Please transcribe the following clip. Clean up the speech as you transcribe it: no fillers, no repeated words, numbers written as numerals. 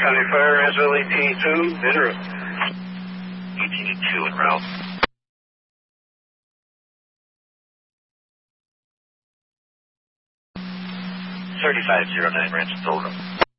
County Fire, SLET 2, en route. ET2 en route. 3509, ransom total.